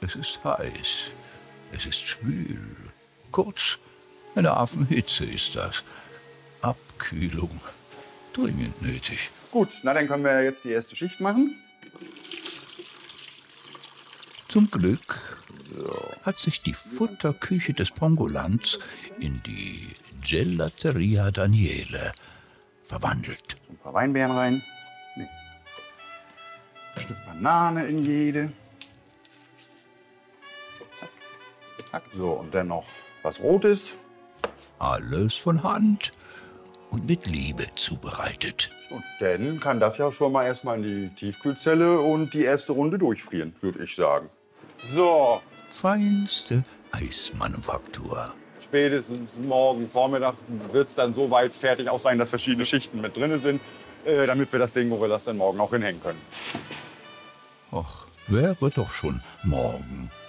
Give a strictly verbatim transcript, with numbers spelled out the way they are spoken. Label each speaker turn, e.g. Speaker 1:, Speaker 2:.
Speaker 1: Es ist heiß. Es ist schwül. Kurz, eine Affenhitze ist das. Abkühlung. Dringend nötig.
Speaker 2: Gut, na dann können wir jetzt die erste Schicht machen.
Speaker 1: Zum Glück hat sich die Futterküche des Pongolands in die Gelateria Daniele verwandelt.
Speaker 2: Ein paar Weinbeeren rein. Nee. Ein Stück Banane in jede. Zack, zack. So, und dann noch was Rotes.
Speaker 1: Alles von Hand und mit Liebe zubereitet.
Speaker 2: Und dann kann das ja schon mal erstmal in die Tiefkühlzelle und die erste Runde durchfrieren, würde ich sagen. So.
Speaker 1: Feinste Eismanufaktur.
Speaker 2: Spätestens morgen Vormittag wird es dann so weit fertig auch sein, dass verschiedene Schichten mit drin sind, äh, damit wir das Ding Gorillas dann morgen auch hinhängen können.
Speaker 1: Och, wäre doch schon morgen.